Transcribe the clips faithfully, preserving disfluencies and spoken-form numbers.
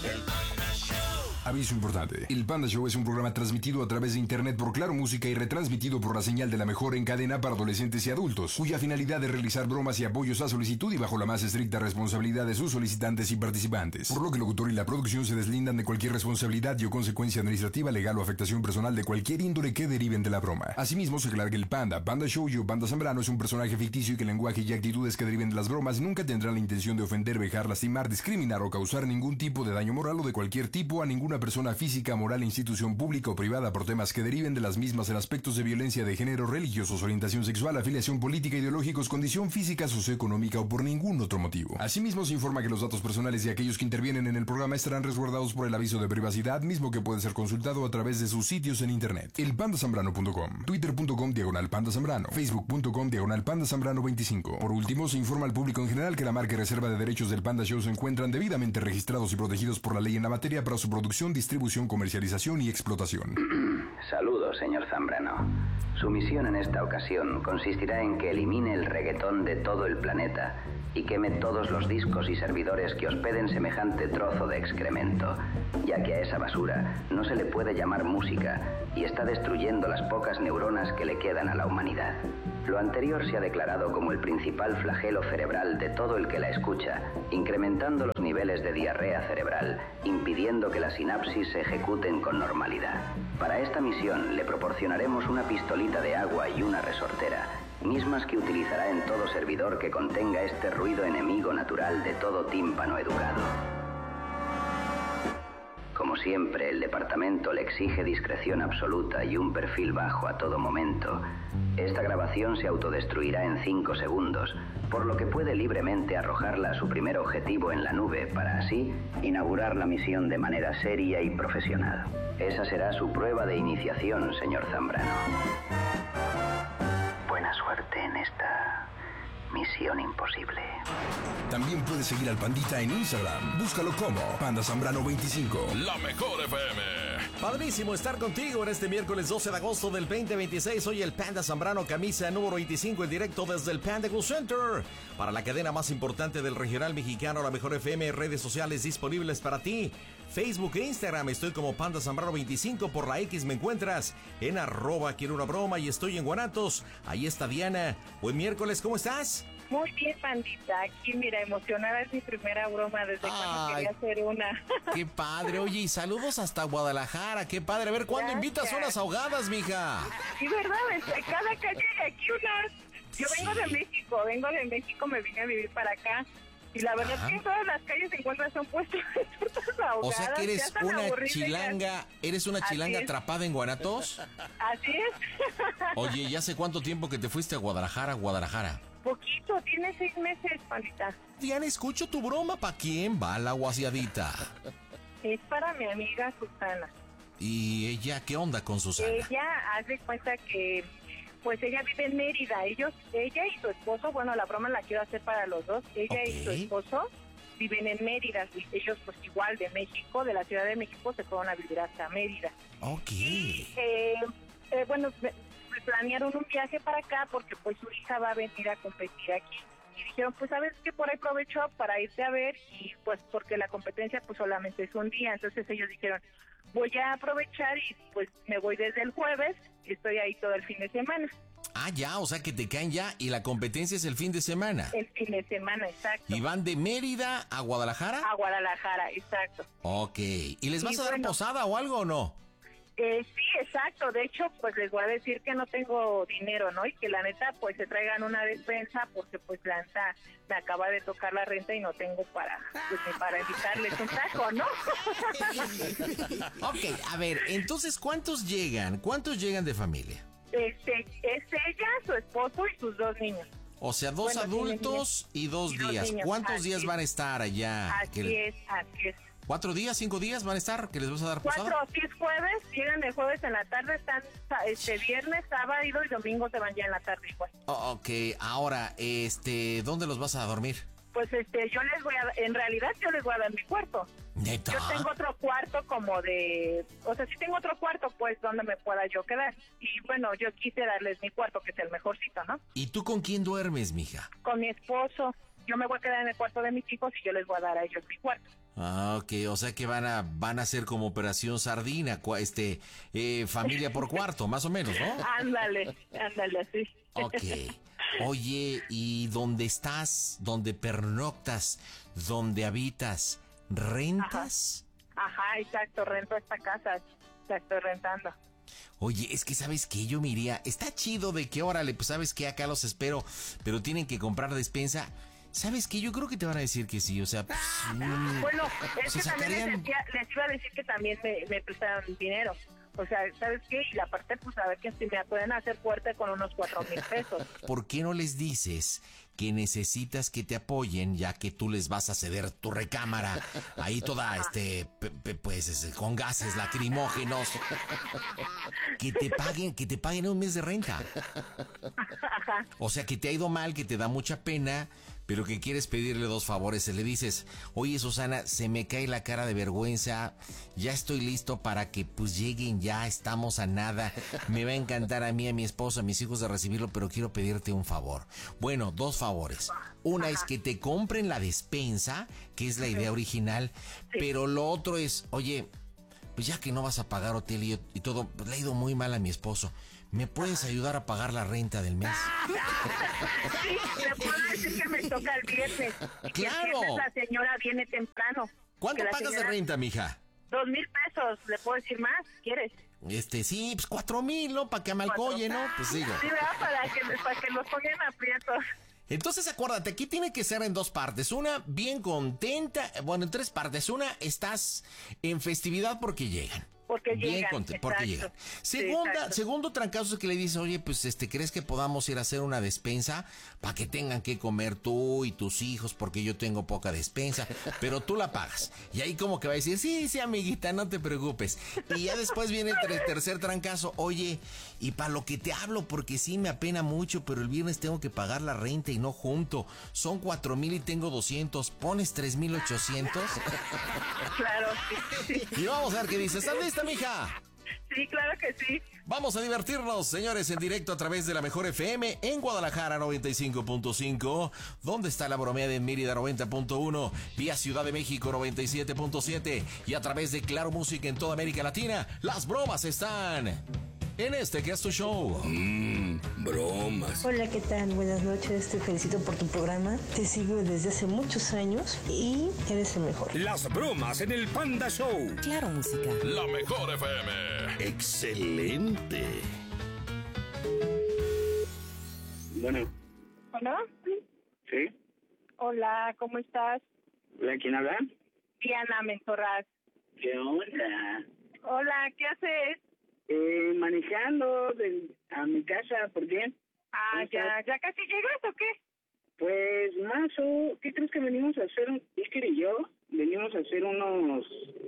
El Panda Show. Aviso importante. El Panda Show es un programa transmitido a través de internet por Claro Música y retransmitido por la señal de la mejor en cadena para adolescentes y adultos, cuya finalidad es realizar bromas y apoyos a solicitud y bajo la más estricta responsabilidad de sus solicitantes y participantes. Por lo que el locutor y la producción se deslindan de cualquier responsabilidad y o consecuencia administrativa, legal o afectación personal de cualquier índole que deriven de la broma. Asimismo, se aclara que el Panda, Panda Show y o Panda Zambrano es un personaje ficticio y que el lenguaje y actitudes que deriven de las bromas nunca tendrán la intención de ofender, vejar, lastimar, discriminar o causar ningún tipo de daño moral o de cualquier tipo a ninguna persona física, moral, institución pública o privada por temas que deriven de las mismas en aspectos de violencia de género, religiosos, orientación sexual, afiliación política, ideológicos, condición física, socioeconómica o por ningún otro motivo. Asimismo, se informa que los datos personales de aquellos que intervienen en el programa estarán resguardados por el aviso de privacidad, mismo que puede ser consultado a través de sus sitios en internet. el panda zambrano punto com, twitter punto com diagonal panda zambrano, facebook punto com diagonal panda zambrano veinticinco. Por último, se informa al público en general que la marca y reserva de derechos del Panda Show se encuentran debidamente registrados y protegidos por la ley en la materia para su producción, distribución, comercialización y explotación. Saludos, señor Zambrano. Su misión en esta ocasión consistirá en que elimine el reggaetón de todo el planeta y queme todos los discos y servidores que hospeden semejante trozo de excremento, ya que a esa basura no se le puede llamar música y está destruyendo las pocas neuronas que le quedan a la humanidad. Lo anterior se ha declarado como el principal flagelo cerebral de todo el que la escucha, incrementando los niveles de diarrea cerebral, impidiendo que las sinapsis se ejecuten con normalidad. Para esta misión le proporcionaremos una pistolita de agua y una resortera, mismas que utilizará en todo servidor que contenga este ruido enemigo natural de todo tímpano educado. Como siempre, el departamento le exige discreción absoluta y un perfil bajo a todo momento. Esta grabación se autodestruirá en cinco segundos, por lo que puede libremente arrojarla a su primer objetivo en la nube para así inaugurar la misión de manera seria y profesional. Esa será su prueba de iniciación, señor Zambrano. Buena suerte en esta misión imposible. También puedes seguir al Pandita en Instagram. Búscalo como Panda Zambrano veinticinco. La mejor F M. Padrísimo estar contigo en este miércoles doce de agosto del veinte veintiséis. Soy el Panda Zambrano, camisa número veinticinco en directo desde el Panda Go Center. Para la cadena más importante del regional mexicano, la mejor F M, redes sociales disponibles para ti. Facebook e Instagram, estoy como Panda Zambrano veinticinco. Por la X me encuentras en arroba quiero una broma y estoy en Guanatos. Ahí está Diana. Buen miércoles, ¿cómo estás? Muy bien, Pandita. Aquí, mira, emocionada, es mi primera broma desde cuando quería hacer una. Qué padre. Oye, y saludos hasta Guadalajara. Qué padre. A ver, ¿cuándo Gracias. Invitas unas ahogadas, mija? Sí, ¿verdad? Cada calle hay aquí unas. Yo sí. vengo de México, vengo de México, me vine a vivir para acá. Y la verdad Ajá. es que en todas las calles se encuentran son puestos de tortas ahogadas. O sea que eres una chilanga, ¿eres una chilanga Así atrapada en Guanatos? Así es. Oye, ¿y hace cuánto tiempo que te fuiste a Guadalajara, Guadalajara? Poquito, tiene seis meses, Pandita. Diana, escucho tu broma. ¿Para quién va la guasiadita? Es para mi amiga Susana. ¿Y ella qué onda con Susana? Ella hace cuenta que, pues ella vive en Mérida. Ellos, ella y su esposo, bueno, la broma la quiero hacer para los dos. Ella okay. y su esposo viven en Mérida. Y ellos, pues igual de México, de la Ciudad de México, se fueron a vivir hasta Mérida. Ok. Y, eh, eh, bueno, planearon un viaje para acá porque pues su hija va a venir a competir aquí y dijeron pues a ver que por ahí aprovecho para irte a ver y pues porque la competencia pues solamente es un día, entonces ellos dijeron voy a aprovechar y pues me voy desde el jueves y estoy ahí todo el fin de semana. Ah, ya, o sea que te caen ya y la competencia es el fin de semana. El fin de semana, exacto. ¿Y van de Mérida a Guadalajara? A Guadalajara, exacto. Ok, ¿y les vas y a dar bueno, posada o algo o no? Eh, sí, exacto. De hecho, pues les voy a decir que no tengo dinero, ¿no? Y que la neta, pues se traigan una despensa porque pues la neta me acaba de tocar la renta y no tengo para, pues ni para invitarles un taco, ¿no? Ok, a ver, entonces, ¿cuántos llegan? ¿Cuántos llegan de familia? Este, es ella, su esposo y sus dos niños. O sea, dos bueno, adultos y dos y días. Dos ¿Cuántos así días es. van a estar allá? Así que... es, así es. ¿Cuatro días, cinco días van a estar? ¿Que les vas a dar posada? Cuatro, si es jueves, llegan el jueves en la tarde, están este viernes, sábado y domingo se van ya en la tarde igual. Oh, ok, ahora, este, ¿dónde los vas a dormir? Pues este, yo les voy a, en realidad yo les voy a dar mi cuarto. ¿Neta? Yo tengo otro cuarto como de, o sea, sí tengo otro cuarto pues donde me pueda yo quedar. Y bueno, yo quise darles mi cuarto que es el mejorcito, ¿no? ¿Y tú con quién duermes, mija? Con mi esposo. Yo me voy a quedar en el cuarto de mis hijos y yo les voy a dar a ellos mi cuarto. Ah, ok, o sea que van a van a ser como Operación Sardina, cua- este, eh, familia por cuarto, más o menos, ¿no? Ándale, ándale, así. Ok. Oye, ¿y dónde estás? ¿Dónde pernoctas? ¿Dónde habitas? ¿Rentas? Ajá, exacto, rento esta casa, la estoy rentando. Oye, es que ¿sabes qué? Yo me iría, está chido de que, órale, pues ¿sabes qué? Acá los espero, pero tienen que comprar despensa. ¿Sabes qué? Yo creo que te van a decir que sí, o sea, pues, mm, Bueno, es se que también les, sacarían- decía- les iba a decir que también me, me prestaron dinero. O sea, ¿sabes qué? Y la parte, pues a ver que si me pueden hacer fuerte con unos cuatro mil pesos. ¿Por qué no les dices que necesitas que te apoyen, ya que tú les vas a ceder tu recámara ahí toda, este, pe- pe- pues, este, con gases lacrimógenos? Que te paguen, que te paguen un mes de renta. O sea, que te ha ido mal, que te da mucha pena, pero que quieres pedirle dos favores. Le dices, oye, Susana, se me cae la cara de vergüenza, ya estoy listo para que pues lleguen, ya estamos a nada. Me va a encantar a mí, a mi esposo, a mis hijos de recibirlo, pero quiero pedirte un favor. Bueno, dos favores. Una es que te compren la despensa, que es la idea original, pero lo otro es, oye, pues ya que no vas a pagar hotel y, y todo, pues le ha ido muy mal a mi esposo. ¿Me puedes ayudar a pagar la renta del mes? Sí, le puedo decir que me toca el viernes. Y que el ¡Claro! viernes la señora viene temprano. ¿Cuánto Que la pagas de señora- renta, mija? Dos mil pesos, le puedo decir más, ¿quieres? Este, sí, pues cuatro mil, ¿no? Para que me alcoye, ¿no? Pues digo. Sí, ¿verdad? Para que, para que los pongan aprietos. Entonces acuérdate, aquí tiene que ser en dos partes. Una, bien contenta. Bueno, en tres partes. Una, estás en festividad porque llegan. Porque Bien llegan, contenta, porque llegan. exacto. Segunda, Sí, exacto. segundo trancazo es que le dices, oye, pues este, ¿crees que podamos ir a hacer una despensa para que tengan que comer tú y tus hijos? Porque yo tengo poca despensa, pero tú la pagas. Y ahí como que va a decir, sí, sí, amiguita, no te preocupes. Y ya después viene el ter- tercer trancazo, oye, y para lo que te hablo, porque sí me apena mucho, pero el viernes tengo que pagar la renta y no junto. Son cuatro mil y tengo doscientos, ¿pones tres mil ochocientos? Claro, sí, sí. Y vamos a ver qué dices. ¿Estás lista, mija? Sí, claro que sí. Vamos a divertirnos, señores, en directo a través de la Mejor F M en Guadalajara noventa y cinco punto cinco. ¿Dónde está la bromeada en Mérida noventa punto uno? Vía Ciudad de México noventa y siete punto siete. Y a través de Claro Música en toda América Latina. Las bromas están en este que es tu show. Mmm, bromas. Hola, ¿qué tal? Buenas noches, te felicito por tu programa. Te sigo desde hace muchos años y eres el mejor. Las bromas en el Panda Show. Claro Música. La Mejor F M. Excelente. Bueno, ¿Hola? ¿sí? Hola, ¿cómo estás? ¿La quién habla? Diana Mentorraz. ¿Qué onda? Hola, ¿qué haces? Eh, manejando de, a mi casa, ¿por qué? Ah, ¿Cómo ya, estás? ¿ya casi llegas o qué? Pues, Mazo, ¿qué crees que venimos a hacer? Iker y yo venimos a hacer unos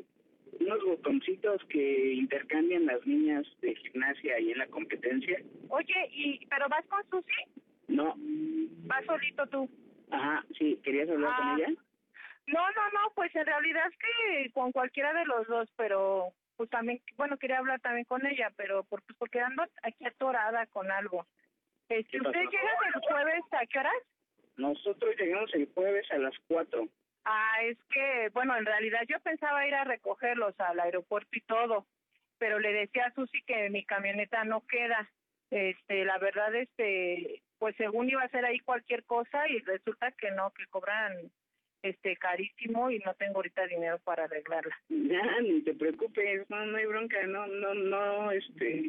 unos botoncitos que intercambian las niñas de gimnasia ahí en la competencia. Oye, ¿y pero vas con Susi? No, ¿Vas solito tú? ajá, sí, ¿querías hablar Ah. con ella? No, no, no, pues en realidad es que con cualquiera de los dos, pero pues también, bueno, quería hablar también con ella, pero por, pues porque ando aquí atorada con algo. Este, ¿Qué pasó? ¿Ustedes llegan el jueves a qué horas? Nosotros llegamos el jueves a las cuatro. Ah, es que, bueno, en realidad yo pensaba ir a recogerlos al aeropuerto y todo, pero le decía a Susi que mi camioneta no queda. Este, la verdad, este, pues según iba a ser ahí cualquier cosa y resulta que no, que cobran este carísimo y no tengo ahorita dinero para arreglarla. Ya, ni te preocupes, no, no hay bronca, no, no, no, este,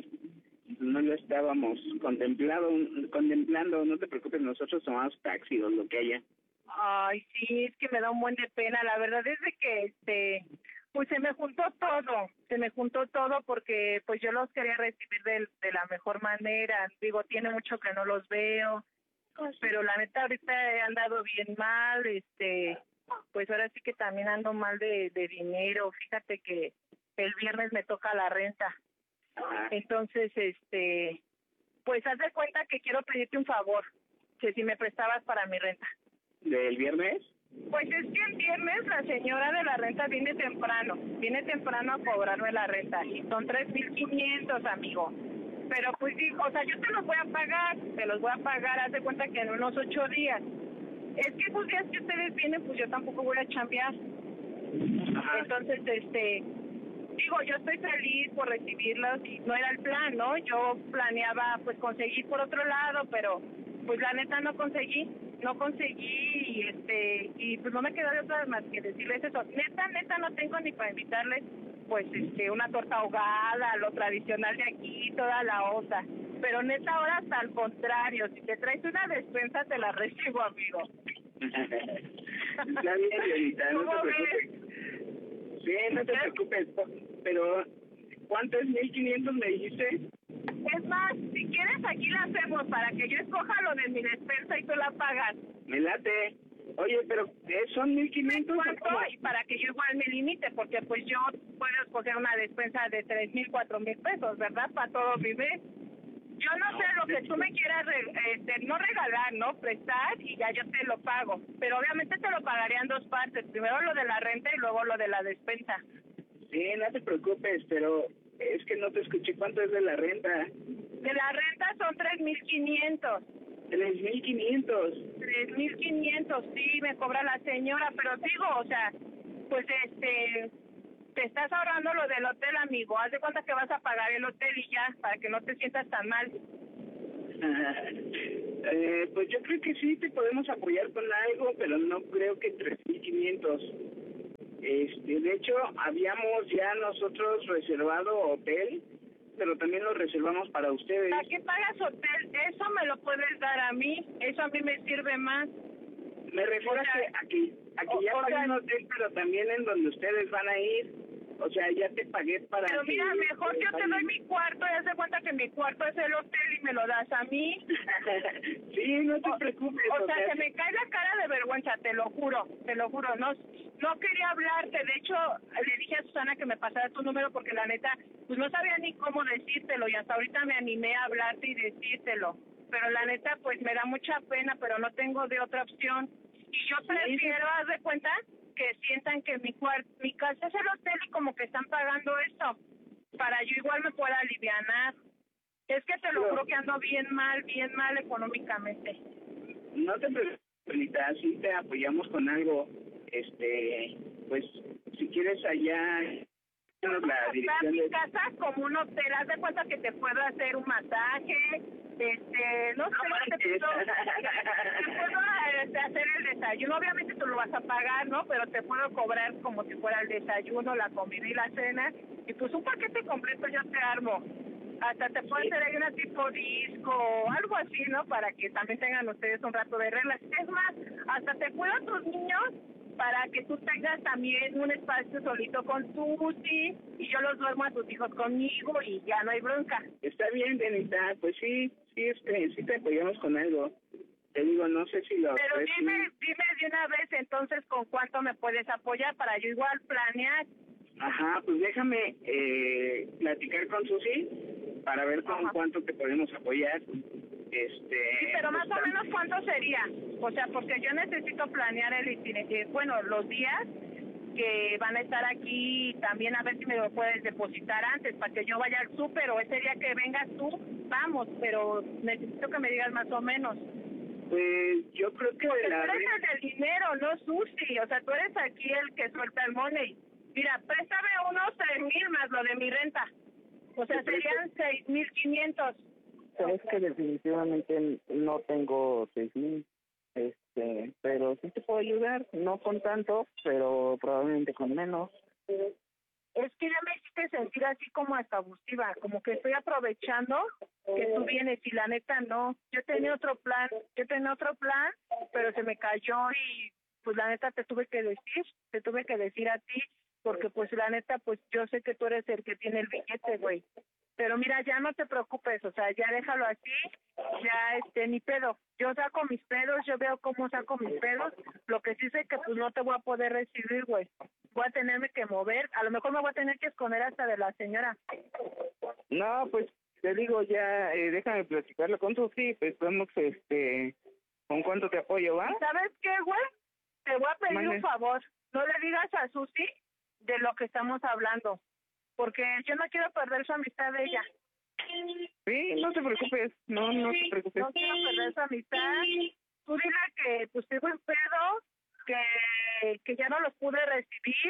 no lo estábamos contemplado, contemplando, no te preocupes, nosotros tomamos taxi o lo que haya. Ay, sí, es que me da un buen de pena. La verdad es de que, este, pues se me juntó todo, se me juntó todo porque pues yo los quería recibir de, de la mejor manera. Digo, tiene mucho que no los veo, pero la neta ahorita he andado bien mal, este, pues ahora sí que también ando mal de, de dinero. Fíjate que el viernes me toca la renta. Entonces, este, pues haz de cuenta que quiero pedirte un favor, que si me prestabas para mi renta. ¿Del viernes? Pues es que el viernes la señora de la renta viene temprano, viene temprano a cobrarme la renta y son tres mil quinientos, amigo. Pero pues digo, o sea, yo te los voy a pagar, te los voy a pagar, haz de cuenta que en unos ocho días. Es que esos días que ustedes vienen, pues yo tampoco voy a chambear. Ajá. Entonces, este, digo, yo estoy feliz por recibirlos y no era el plan, ¿no? Yo planeaba, pues, conseguir por otro lado, pero, pues, la neta no conseguí, no conseguí y, este, y pues no me quedó de otra más que decirles eso. Neta, neta no tengo ni para invitarles, pues, este, una torta ahogada, lo tradicional de aquí, toda la osa. Pero neta, ahora hasta al contrario, si te traes una despensa te la recibo, amigo. Está bien, señorita, no te preocupes. Sí, no te preocupes, pero ¿cuánto es mil quinientos me dijiste? Es más, si quieres aquí la hacemos para que yo escoja lo de mi despensa y tú la pagas. Me late. Oye, pero ¿son mil quinientos? ¿Cuánto? Y para que yo igual me limite, porque pues yo puedo escoger una despensa de tres mil, cuatro mil pesos, ¿verdad? Para todo mi mes. Yo no sé lo que tú me quieras, este, no regalar, ¿no? Prestar y ya yo te lo pago. Pero obviamente te lo pagaría en dos partes. Primero lo de la renta y luego lo de la despensa. Sí, no te preocupes, pero es que no te escuché cuánto es de la renta. De la renta son tres mil quinientos. tres mil quinientos. tres mil quinientos, sí, me cobra la señora, pero digo, o sea, pues este... te estás ahorrando lo del hotel, amigo. Haz de cuenta que vas a pagar el hotel y ya, para que no te sientas tan mal. eh, pues yo creo que sí te podemos apoyar con algo, pero no creo que tres mil quinientos. Este, de hecho, habíamos ya nosotros reservado hotel, pero también lo reservamos para ustedes. ¿Para qué pagas hotel? Eso me lo puedes dar a mí. Eso a mí me sirve más. Me refiero o sea, a que, a que, a que o, ya pagué un hotel, pero también en donde ustedes van a ir. O sea, ya te pagué para... Pero mira, que, mejor yo te doy mi cuarto y haz de cuenta que mi cuarto es el hotel y me lo das a mí. Sí, no te preocupes. O, o sea, sea, se me cae la cara de vergüenza, te lo juro, te lo juro. No, no quería hablarte, de hecho, le dije a Susana que me pasara tu número porque la neta, pues no sabía ni cómo decírtelo y hasta ahorita me animé a hablarte y decírtelo. Pero la neta, pues me da mucha pena, pero no tengo de otra opción. Y yo prefiero, haz de cuenta, que sientan que mi cuarto, mi casa es el hotel y como que están pagando esto, para yo igual me pueda alivianar. Es que te lo Pero, juro que ando bien mal, bien mal económicamente. No te preocupes, Anita, sí te apoyamos con algo. Este, pues, si quieres allá... La dirección mi de... casa como un hotel, haz de cuenta que te puedo hacer un masaje, este, no, no sé, te puedo, te puedo este, hacer el desayuno, obviamente tú lo vas a pagar, ¿no? Pero te puedo cobrar como si fuera el desayuno, la comida y la cena, y pues un paquete completo yo te armo. Hasta te puedo hacer ahí una tipo disco, algo así, ¿no? Para que también tengan ustedes un rato de reglas. Es más, hasta te cuido a tus niños para que tú tengas también un espacio solito con Susi y yo los duermo a tus hijos conmigo y ya no hay bronca. Está bien, Denita, pues sí, sí, este, sí te apoyamos con algo. Te digo, no sé si lo... Pero dime, dime de una vez entonces con cuánto me puedes apoyar para yo igual planear. Ajá, pues déjame eh, platicar con Susi para ver con Ajá. cuánto te podemos apoyar. Este, sí, pero más o menos cuánto sería, o sea, porque yo necesito planear el itinerario, bueno, los días que van a estar aquí, también a ver si me lo puedes depositar antes para que yo vaya al súper o ese día que vengas tú, vamos, pero necesito que me digas más o menos. Pues yo creo que porque de la tú eres el del dinero, no Susi, o sea, tú eres aquí el que suelta el money. Mira, préstame unos tres mil más lo de mi renta, o sea, serían seis mil quinientos. Es que definitivamente no tengo seis mil, este, pero sí te puedo ayudar, no con tanto, pero probablemente con menos. Es que ya me hiciste sentir así como hasta abusiva, como que estoy aprovechando que tú vienes y la neta no. Yo tenía otro plan, yo tenía otro plan, pero se me cayó y pues la neta te tuve que decir, te tuve que decir a ti, porque pues la neta pues yo sé que tú eres el que tiene el billete, güey. Pero mira, ya no te preocupes, o sea, ya déjalo así, ya este, ni pedo. Yo saco mis pedos, yo veo cómo saco mis pedos, lo que sí sé que pues no te voy a poder recibir, güey. Voy a tenerme que mover, a lo mejor me voy a tener que esconder hasta de la señora. No, pues te digo ya, eh, déjame platicarlo con tu sí, pues vamos, este, ¿con cuánto te apoyo, va? ¿Sabes qué, güey? Te voy a pedir Mane. un favor, no le digas a Susi de lo que estamos hablando. Porque yo no quiero perder su amistad de ella. Sí, no te preocupes, no, no sí, te preocupes. No quiero perder su amistad. Tú dile que pues tengo un pedo, que, que ya no los pude recibir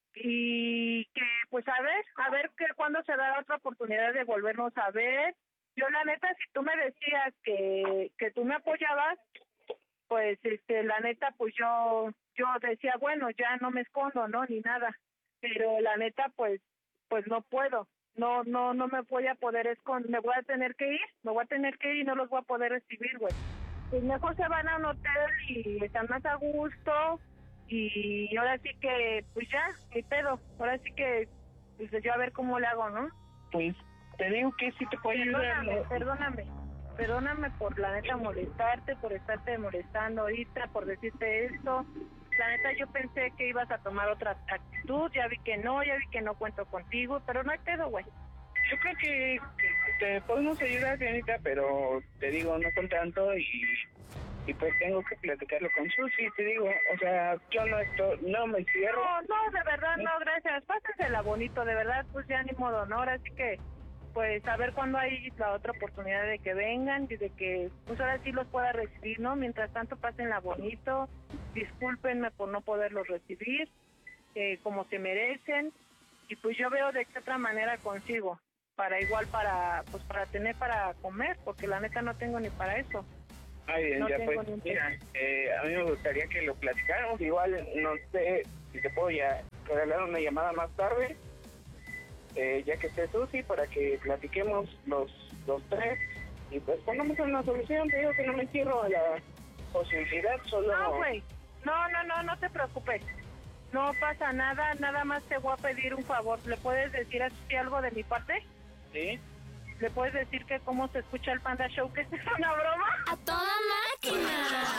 y que pues a ver, a ver que cuándo se da otra oportunidad de volvernos a ver. Yo la neta, si tú me decías que, que tú me apoyabas, pues este la neta pues yo yo decía, bueno, ya no me escondo, no, ni nada. Pero la neta pues pues no puedo. No no no me voy a poder esconder, me voy a tener que ir, me voy a tener que ir y no los voy a poder recibir, güey. Pues mejor se van a un hotel y están más a gusto. Y ahora sí que, pues ya, mi pedo. Ahora sí que, pues yo a ver cómo le hago, ¿no? Pues te digo que sí te puedo ayudar. Perdóname, perdóname. Perdóname por la neta molestarte, por estarte molestando ahorita, por decirte esto. La neta yo pensé que ibas a tomar otra actitud, ya vi que no, ya vi que no cuento contigo, pero no hay pedo, güey. Yo creo que te podemos ayudar, Dianita, pero te digo, no con tanto y... y pues tengo que platicarlo con Susi, te digo, o sea, yo no estoy, no me cierro. No, no, de verdad, no, gracias, pásensela bonito, de verdad, pues ya ni modo, ¿no? Ahora sí que, pues a ver cuándo hay la otra oportunidad de que vengan y de que, pues ahora sí los pueda recibir, ¿no? Mientras tanto, pásenla bonito, discúlpenme por no poderlos recibir, eh, como se merecen, y pues yo veo de qué otra manera consigo, para igual, para, pues para tener para comer, porque la neta no tengo ni para eso. Ay, bien, no ya pues, mira, eh, a mí me gustaría que lo platicáramos, igual no sé si te puedo ya regalar una llamada más tarde, eh, ya que esté Susi, para que platiquemos los, los tres, y pues pongamos una solución. Te digo que no me cierro a la posibilidad, solo... No, güey, no, no, no, no te preocupes, no pasa nada, nada más te voy a pedir un favor, ¿le puedes decir a Susi algo de mi parte? Sí. ¿Le puedes decir que cómo se escucha el Panda Show, que es una broma? ¡A toda máquina!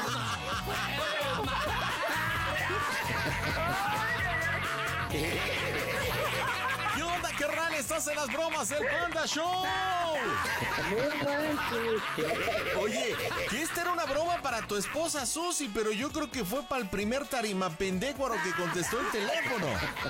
¿Qué onda, carnal? Estás en las bromas del Panda Show. Oye, que esta era una broma para tu esposa Susi, pero yo creo que fue para el primer tarima pendécuaro que contestó el teléfono.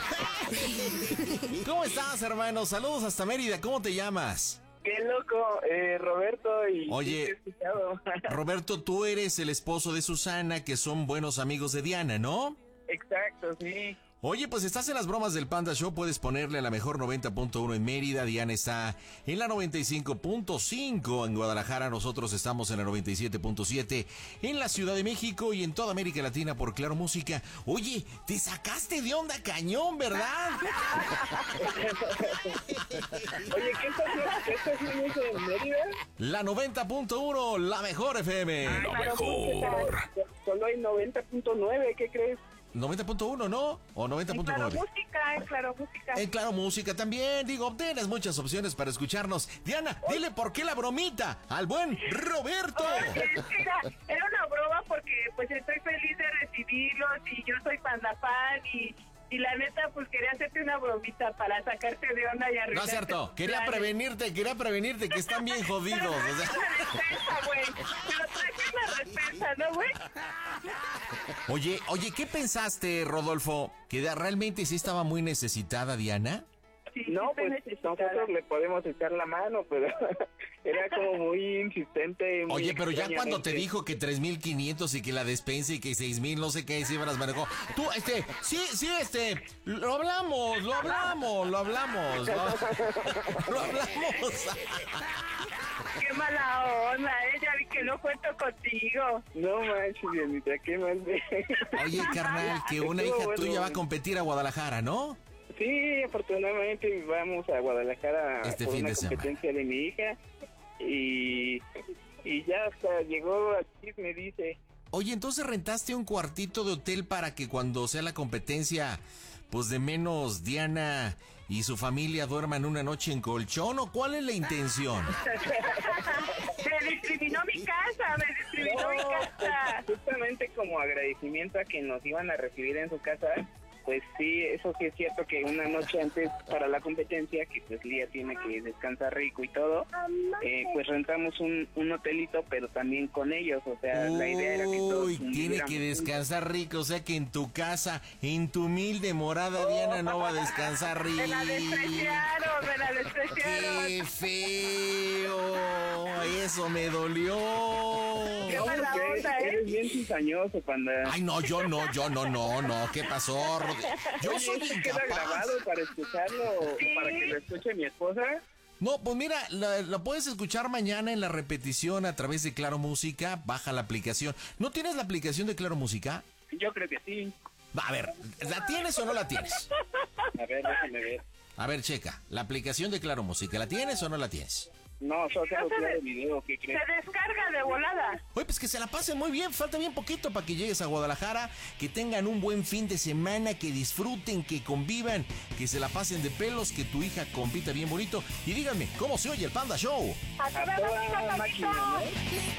¿Cómo estás, hermano? Saludos hasta Mérida. ¿Cómo te llamas? Qué loco, eh, Roberto. Y Oye, Roberto, tú eres el esposo de Susana, que son buenos amigos de Diana, ¿no? Exacto, sí. Oye, pues estás en las bromas del Panda Show, puedes ponerle a la mejor noventa punto uno en Mérida, Diana está en la noventa y cinco punto cinco en Guadalajara, nosotros estamos en la noventa y siete punto siete en la Ciudad de México y en toda América Latina por Claro Música. Oye, te sacaste de onda cañón, ¿verdad? Oye, ¿qué estás, qué estás haciendo en Mérida? La noventa punto uno, la mejor F M. Lo mejor. Solo hay noventa punto nueve, ¿qué crees? noventa punto uno, ¿no? ¿O noventa punto nueve? Claro Música, en Claro Música. En Claro Música también, digo, tienes muchas opciones para escucharnos. Diana, dile por qué la bromita al buen Roberto. Oye, es que era, era una broma porque pues estoy feliz de recibirlos y yo soy Panda fan y... Y la neta, pues quería hacerte una bromita para sacarte de onda y arreglar. No es cierto, quería prevenirte, quería prevenirte que están bien jodidos. O sea. Respeto, güey. Pero traje una respeto, ¿no, güey? Oye, oye, ¿qué pensaste, Rodolfo? ¿Que de- realmente sí estaba muy necesitada Diana? Sí, No, sí pues nosotros le podemos echar la mano, pero era como muy insistente. Muy Oye, pero ya cuando te extrañamente. dijo que tres mil quinientos y que la despensa y que seis mil, no sé qué cifras manejó. Tú, este, sí, sí, este, lo hablamos, lo hablamos, lo hablamos, lo, lo hablamos. Qué mala onda, eh. Ya vi que no cuento contigo. No manches, Dianita, qué mal de... Oye, carnal, que una Estuvo hija bueno. tuya va a competir a Guadalajara, ¿no? Sí, afortunadamente vamos a Guadalajara Este por fin una de semana. competencia de mi hija y, y ya hasta llegó aquí, me dice... Oye, entonces rentaste un cuartito de hotel para que cuando sea la competencia, pues de menos Diana y su familia duerman una noche en colchón, ¿o cuál es la intención? Me discriminó mi casa, me discriminó mi casa. Justamente como agradecimiento a que nos iban a recibir en su casa, pues sí, eso sí es cierto que una noche antes para la competencia, que pues Lía tiene que descansar rico y todo, eh, pues rentamos un, un hotelito, pero también con ellos, o sea, la idea era que todos Uy, tiene viviéramos que descansar rico, o sea que en tu casa, en tu humilde morada, Diana no va a descansar rico. Me la despreciaron, me la despreciaron. ¡Qué feo! Eso me dolió. Qué mala juntos. onda, ¿eh? Eres bien cizañoso, Panda. Ay, no, yo no, yo no, no, no. ¿Qué pasó, pero yo Oye, soy ¿eso queda incapaz. grabado para escucharlo o Sí. para que lo escuche mi esposa? No, pues mira, la, la puedes escuchar mañana en la repetición a través de Claro Música. Baja la aplicación. ¿No tienes la aplicación de Claro Música? Yo creo que sí. A ver, ¿la tienes o no la tienes? A ver, déjame ver. A ver, checa. La aplicación de Claro Música, ¿la tienes o no la tienes? No, solo tengo No se claro ve- video, ¿qué crees? Se descarga de volada. Oye, pues que se la pasen muy bien, falta bien poquito para que llegues a Guadalajara, que tengan un buen fin de semana, que disfruten, que convivan, que se la pasen de pelos, que tu hija compita bien bonito. Y díganme, ¿cómo se oye el Panda Show? A toda A toda máquina, máquina, papito. ¿no?